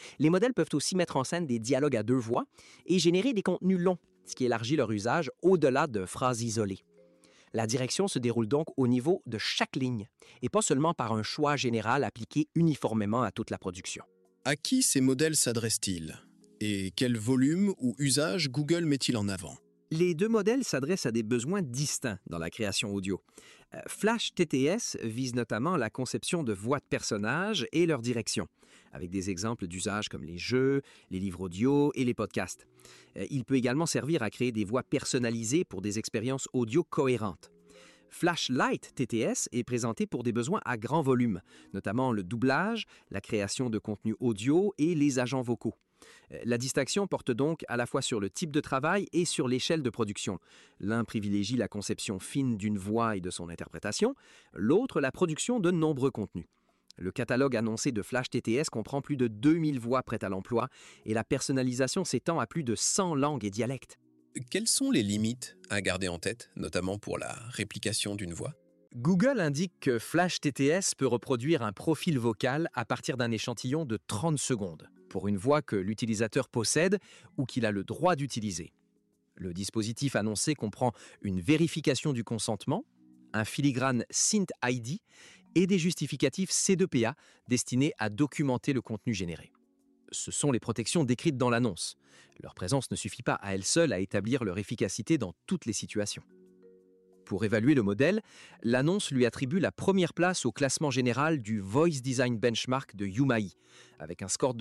Les modèles peuvent aussi mettre en scène des dialogues à deux voix et générer des contenus longs, ce qui élargit leur usage au-delà de phrases isolées. La direction se déroule donc au niveau de chaque ligne et pas seulement par un choix général appliqué uniformément à toute la production. À qui ces modèles s'adressent-ils? Et quel volume ou usage Google met-il en avant? Les deux modèles s'adressent à des besoins distincts dans la création audio. Flash TTS vise notamment la conception de voix de personnages et leur direction, avec des exemples d'usage comme les jeux, les livres audio et les podcasts. Il peut également servir à créer des voix personnalisées pour des expériences audio cohérentes. Flash Lite TTS est présenté pour des besoins à grand volume, notamment le doublage, la création de contenu audio et les agents vocaux. La distinction porte donc à la fois sur le type de travail et sur l'échelle de production. L'un privilégie la conception fine d'une voix et de son interprétation, l'autre la production de nombreux contenus. Le catalogue annoncé de Flash TTS comprend plus de 2000 voix prêtes à l'emploi et la personnalisation s'étend à plus de 100 langues et dialectes. Quelles sont les limites à garder en tête, notamment pour la réplication d'une voix? Google indique que Flash TTS peut reproduire un profil vocal à partir d'un échantillon de 30 secondes, pour une voix que l'utilisateur possède ou qu'il a le droit d'utiliser. Le dispositif annoncé comprend une vérification du consentement, un filigrane Synth ID et des justificatifs C2PA destinés à documenter le contenu généré. Ce sont les protections décrites dans l'annonce. Leur présence ne suffit pas à elle seule à établir leur efficacité dans toutes les situations. Pour évaluer le modèle, l'annonce lui attribue la première place au classement général du Voice Design Benchmark de Yumae, avec un score de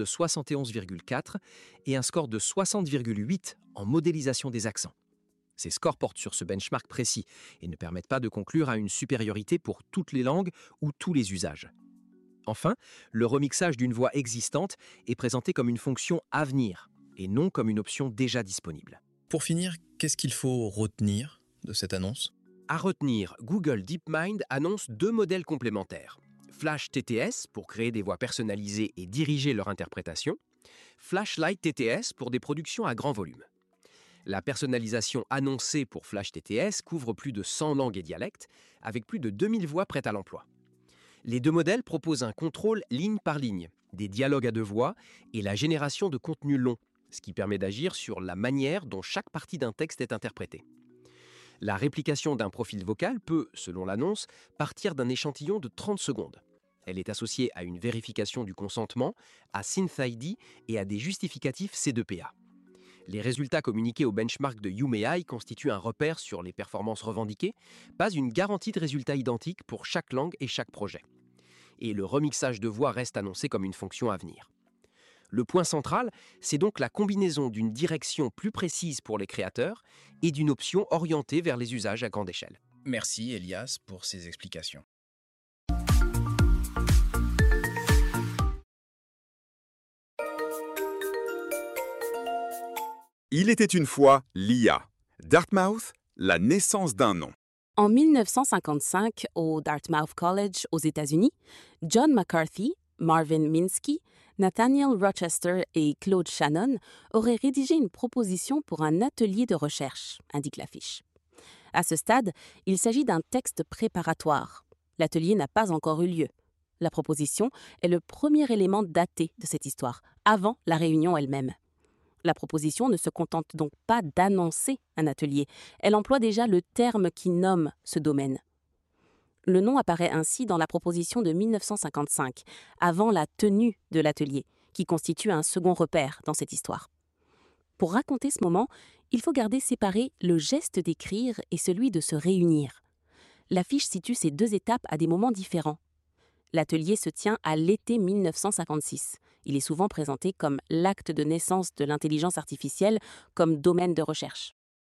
71,4 et un score de 60,8 en modélisation des accents. Ces scores portent sur ce benchmark précis et ne permettent pas de conclure à une supériorité pour toutes les langues ou tous les usages. Enfin, le remixage d'une voix existante est présenté comme une fonction à venir et non comme une option déjà disponible. Pour finir, qu'est-ce qu'il faut retenir de cette annonce? À retenir, Google DeepMind annonce deux modèles complémentaires. Flash TTS pour créer des voix personnalisées et diriger leur interprétation. Flash Lite TTS pour des productions à grand volume. La personnalisation annoncée pour Flash TTS couvre plus de 100 langues et dialectes, avec plus de 2000 voix prêtes à l'emploi. Les deux modèles proposent un contrôle ligne par ligne, des dialogues à deux voix et la génération de contenus longs, ce qui permet d'agir sur la manière dont chaque partie d'un texte est interprétée. La réplication d'un profil vocal peut, selon l'annonce, partir d'un échantillon de 30 secondes. Elle est associée à une vérification du consentement, à SynthID et à des justificatifs C2PA. Les résultats communiqués au benchmark de Yumae constituent un repère sur les performances revendiquées, pas une garantie de résultats identiques pour chaque langue et chaque projet. Et le remixage de voix reste annoncé comme une fonction à venir. Le point central, c'est donc la combinaison d'une direction plus précise pour les créateurs et d'une option orientée vers les usages à grande échelle. Merci Elias pour ces explications. Il était une fois l'IA. Dartmouth, la naissance d'un nom. En 1955, au Dartmouth College aux États-Unis, John McCarthy, Marvin Minsky, Nathaniel Rochester et Claude Shannon auraient rédigé une proposition pour un atelier de recherche, indique l'affiche. À ce stade, il s'agit d'un texte préparatoire. L'atelier n'a pas encore eu lieu. La proposition est le premier élément daté de cette histoire, avant la réunion elle-même. La proposition ne se contente donc pas d'annoncer un atelier, elle emploie déjà le terme qui nomme ce domaine. Le nom apparaît ainsi dans la proposition de 1955, avant la tenue de l'atelier, qui constitue un second repère dans cette histoire. Pour raconter ce moment, il faut garder séparé le geste d'écrire et celui de se réunir. L'affiche situe ces deux étapes à des moments différents. L'atelier se tient à l'été 1956. Il est souvent présenté comme l'acte de naissance de l'intelligence artificielle comme domaine de recherche.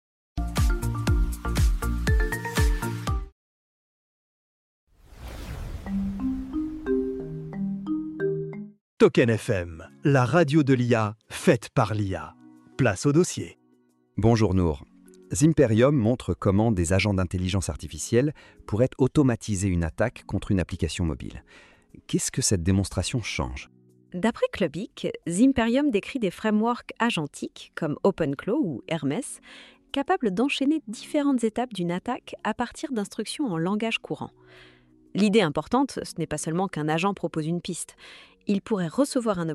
Token FM, la radio de l'IA, faite par l'IA. Place au dossier. Bonjour Nour. Zimperium montre comment des agents d'intelligence artificielle pourraient automatiser une attaque contre une application mobile. Qu'est-ce que cette démonstration change ? D'après Clubic, Zimperium décrit des frameworks agentiques comme OpenClaw ou Hermes, capables d'enchaîner différentes étapes d'une attaque à partir d'instructions en langage courant. L'idée importante, ce n'est pas seulement qu'un agent propose une piste. Il pourrait recevoir un